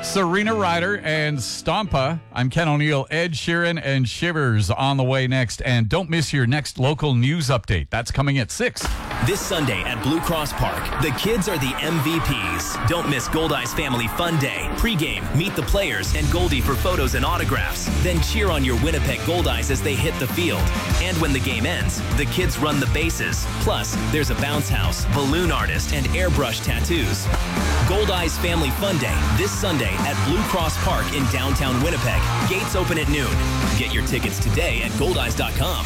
Serena Ryder and Stompa. I'm Ken O'Neill. Ed Sheeran and Shivers on the way next. And don't miss your next local news update. That's coming at 6. This Sunday at Blue Cross Park, the kids are the MVPs. Don't miss Goldeyes Family Fun Day. Pre-game, meet the players and Goldie for photos and autographs. Then cheer on your Winnipeg Goldeyes as they hit the field. And when the game ends, the kids run the bases. Plus, there's a bounce house, balloon artist, and airbrush tattoos. Goldeyes Family Fun Day this Sunday at Blue Cross Park in downtown Winnipeg. Gates open at noon. Get your tickets today at goldeyes.com.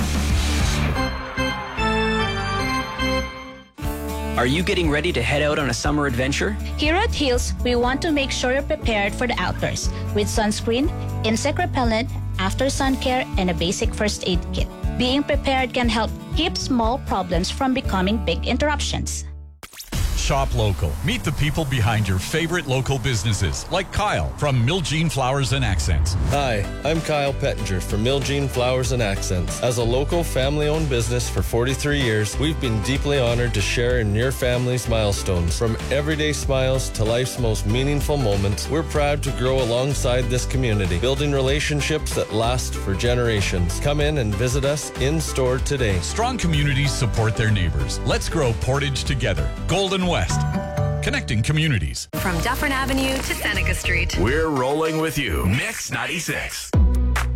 Are you getting ready to head out on a summer adventure? Here at Hills, we want to make sure you're prepared for the outdoors with sunscreen, insect repellent, after sun care, and a basic first aid kit. Being prepared can help keep small problems from becoming big interruptions. Shop local. Meet the people behind your favorite local businesses, like Kyle from Miljean Flowers and Accents. Hi, I'm Kyle Pettinger from Miljean Flowers and Accents. As a local family-owned business for 43 years, we've been deeply honored to share in your family's milestones. From everyday smiles to life's most meaningful moments, we're proud to grow alongside this community, building relationships that last for generations. Come in and visit us in-store today. Strong communities support their neighbors. Let's grow Portage together. Golden West. Connecting communities. From Dufferin Avenue to Seneca Street. We're rolling with you. Mix 96.